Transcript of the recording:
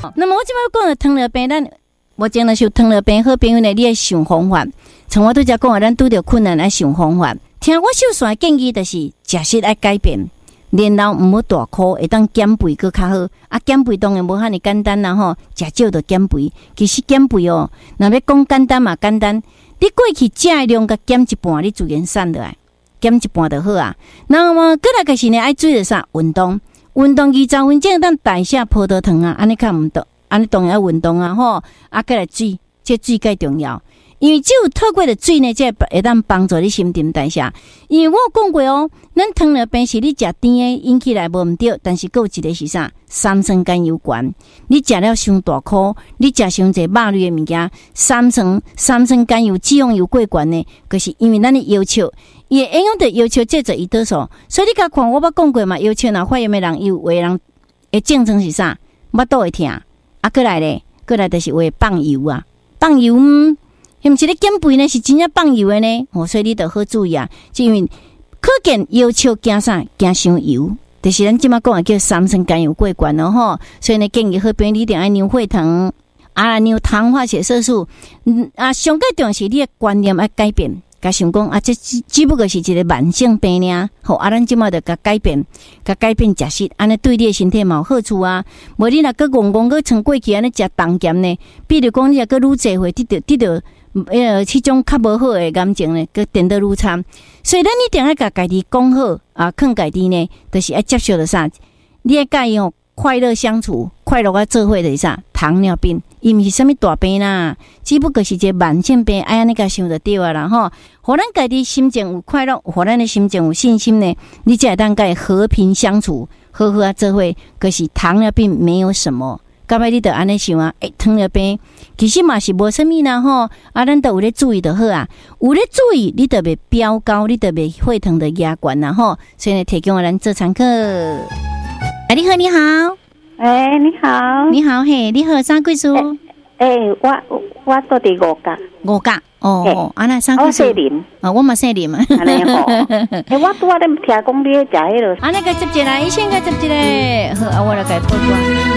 那么我即摆讲的糖尿病，咱目前若是糖尿病好朋友呢，你要想方法。像我拄则讲的，咱拄着困难来想方法。听我秀线建议，就是食食爱改变，然后毋好大哭，会当减肥佫较好。啊，减肥当然无遐尼简单啦吼，食少就减肥。其实减肥哦，若要讲简单嘛简单，你过去食的量甲减一半，你自然瘦落来，减一半就好啊。那么过来就是呢，爱注意的啥运动？运动20分钟当代谢葡萄糖啊，安尼较毋得，安尼当然要运动啊吼。啊，过来水，这水介重要。因为只有透过的水呢，才会当帮助你新陈代谢。因为我讲过哦，咱糖尿病是你食甜的引起来无毋对，但是还有一个是啥？三酸甘油酐。你食了伤大颗，你食伤济肉类的物件，三酸甘油脂肪油过悬呢，就是因为咱的要求，伊会影响到要求制作胰岛素。所以你甲看，我捌讲过嘛，要求若发炎的人，有的人会症状是啥？腹肚会痛，啊，过来咧，过来就是会放油啊，放油。毋是咧减肥呢，是真正放油的呢。所以你得好注意啊，就因为可见要求惊啥？惊伤油，就是咱即马讲的叫三酸甘油过悬咯吼。所以呢，建议好朋友你一定要牛血糖啊，牛糖化血色素。上个重要是你的观念要改变。甲想讲啊，这只不过是一个慢性病尔，好啊，咱即马着甲改变食食，安尼对你的身体嘛有好处啊。无你若个戆个像过去安尼食重咸呢，比如讲你若个愈济会得到迄种较无好的癌症呢，个变得愈惨。所以咱一定要甲家己讲好啊，劝家己呢，就是要接受的啥，你要甲伊快乐相处，快乐啊做伙就是啥糖尿病。伊毋是啥物大病啦，只不过是一个慢性病，安尼甲想就对啊啦吼。互咱家己心情有快乐，互咱的心情有信心呢，你才会当甲伊和平相处，好好啊做伙。可是糖尿病没有什么，到尾你得安尼想啊，糖尿病其实嘛是无啥物啦吼。啊，咱都有咧注意就好啊，有咧注意，你得袂飙高，你得袂血糖的压悬啦吼。所以呢，提供咱做参考。你好，你好。 你好， 你好，嘿，你好，啥贵数？ 我到伫五角，哦，安那啥贵数？ 我姓林， 我嘛姓林啊。 安尼吼，我拄仔咧听讲你咧食迄个， 安那个接一个，伊先个接一个，好，我来给报告。